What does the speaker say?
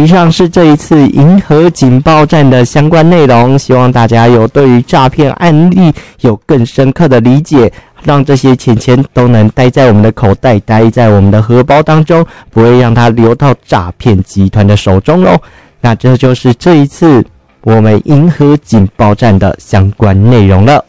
以上是这一次银河警报站的相关内容，希望大家有对于诈骗案例有更深刻的理解，让这些钱都能待在我们的口袋，待在我们的荷包当中，不会让它流到诈骗集团的手中咯。那这就是这一次我们银河警报站的相关内容了。